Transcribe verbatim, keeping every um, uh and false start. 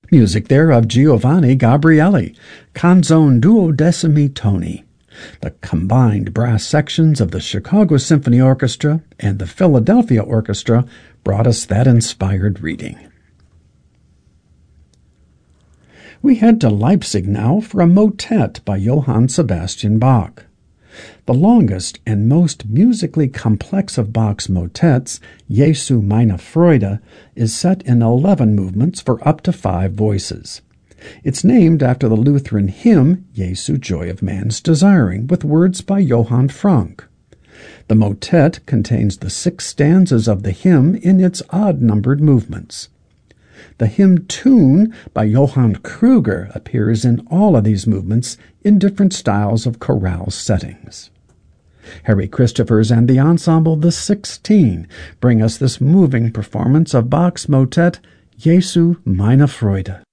Music there of Giovanni Gabrieli, Canzone duodecimi toni. The combined brass sections of the Chicago Symphony Orchestra and the Philadelphia Orchestra brought us that inspired reading. We head to Leipzig now for a motet by Johann Sebastian Bach. The longest and most musically complex of Bach's motets, Jesu meine Freude, is set in eleven movements for up to five voices. It's named after the Lutheran hymn, Jesu Joy of Man's Desiring, with words by Johann Frank. The motet contains the six stanzas of the hymn in its odd-numbered movements. The hymn tune by Johann Kruger appears in all of these movements in different styles of chorale settings. Harry Christophers and the ensemble The Sixteen bring us this moving performance of Bach's motet Jesu meine Freude.